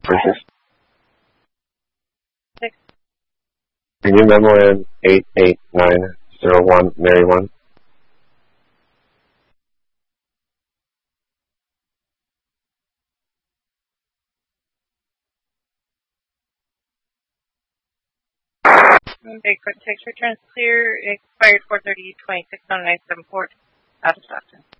Versus. 6. Renew memo in 88901, Mary 1. Bigfoot 6 returns clear, expired 4/30/26 on 974 out of Stockton.